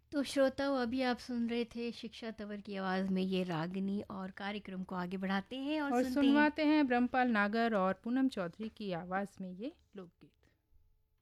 तो श्रोताओं, अभी आप सुन रहे थे शिक्षा तंवर की आवाज़ में ये रागिनी, और कार्यक्रम को आगे बढ़ाते हैं और और सुनते हैं। सुनवाते हैं ब्रह्मपाल नागर और पूनम चौधरी की आवाज़ में ये लोकगीत।